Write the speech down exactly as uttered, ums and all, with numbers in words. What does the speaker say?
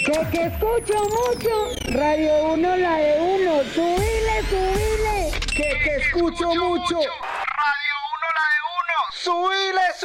Que, que escucho mucho. Radio uno, la de uno. Subile, subile. Que, que escucho mucho. Radio uno, la de uno. Subile,